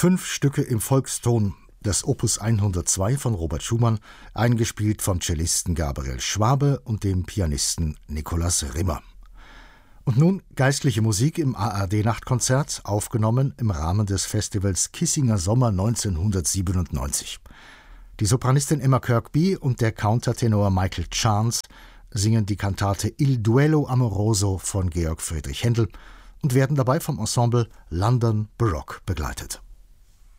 5 Stücke im Volkston des Opus 102 von Robert Schumann, eingespielt vom Cellisten Gabriel Schwabe und dem Pianisten Nikolaus Rimmer. Und nun geistliche Musik im ARD-Nachtkonzert, aufgenommen im Rahmen des Festivals Kissinger Sommer 1997. Die Sopranistin Emma Kirkby und der Countertenor Michael Chance singen die Kantate Il Duello Amoroso von Georg Friedrich Händel und werden dabei vom Ensemble London Baroque begleitet.